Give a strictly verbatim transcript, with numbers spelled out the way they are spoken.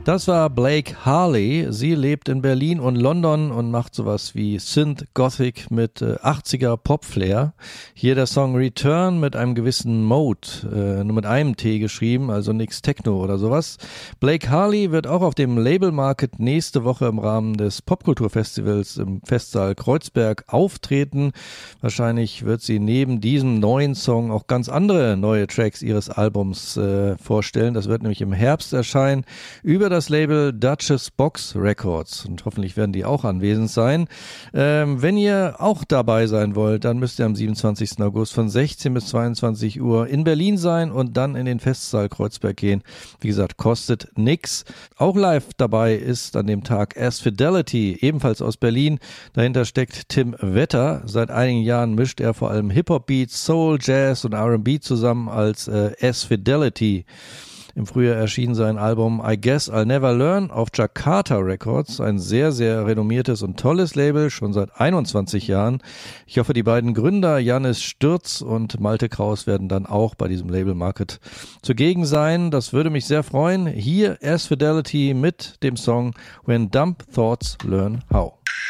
Das war Blake Harley. Sie lebt in Berlin und London und macht sowas wie Synth Gothic mit äh, achtziger Pop-Flair. Hier der Song Return mit einem gewissen Mode, äh, nur mit einem T geschrieben, also nix Techno oder sowas. Blake Harley wird auch auf dem Label Market nächste Woche im Rahmen des Popkulturfestivals im Festsaal Kreuzberg auftreten. Wahrscheinlich wird sie neben diesem neuen Song auch ganz andere neue Tracks ihres Albums äh, vorstellen. Das wird nämlich im Herbst erscheinen über das Label Duchess Box Records und hoffentlich werden die auch anwesend sein. Ähm, wenn ihr auch dabei sein wollt, dann müsst ihr am siebenundzwanzigsten August von sechzehn bis zweiundzwanzig Uhr in Berlin sein und dann in den Festsaal Kreuzberg gehen. Wie gesagt, kostet nix. Auch live dabei ist an dem Tag S-Fidelity, ebenfalls aus Berlin. Dahinter steckt Tim Wetter. Seit einigen Jahren mischt er vor allem Hip-Hop-Beats, Soul, Jazz und R and B zusammen als äh, S-Fidelity. Im Frühjahr erschien sein Album I Guess I'll Never Learn auf Jakarta Records, ein sehr, sehr renommiertes und tolles Label, schon seit einundzwanzig Jahren. Ich hoffe, die beiden Gründer, Jannis Stürz und Malte Kraus, werden dann auch bei diesem Label Market zugegen sein. Das würde mich sehr freuen. Hier S-Fidelity mit dem Song When Dumb Thoughts Learn How.